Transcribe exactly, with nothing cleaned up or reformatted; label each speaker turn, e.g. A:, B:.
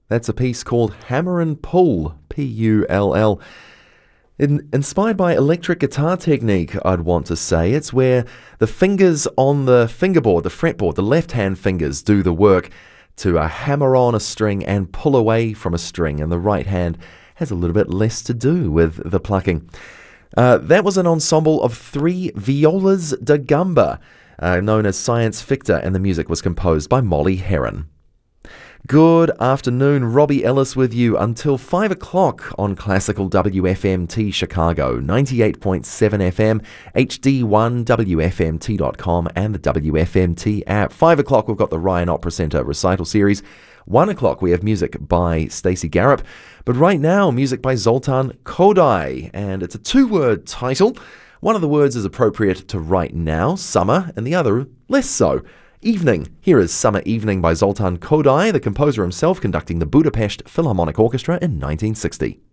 A: That's a piece called Hammer and Pull, P U L L. In, inspired by electric guitar technique, I'd want to say. It's where the fingers on the fingerboard, the fretboard, the left-hand fingers do the work to uh, hammer on a string and pull away from a string, and the right hand has a little bit less to do with the plucking. Uh, that was an ensemble of three violas da gamba, uh, known as Science Ficta, and the music was composed by Molly Heron. Good afternoon, Robbie Ellis with you until five o'clock on Classical W F M T Chicago, ninety-eight point seven F M, H D one, W F M T dot com and the W F M T app. five o'clock we've got the Ryan Opera Centre recital series. one o'clock we have music by Stacey Garrop. But right now, music by Zoltan Kodály, and it's a two-word title. One of the words is appropriate to right now, summer, and the other less so. Evening. Here is Summer Evening by Zoltan Kodály, the composer himself conducting the Budapest Philharmonic Orchestra in nineteen sixty.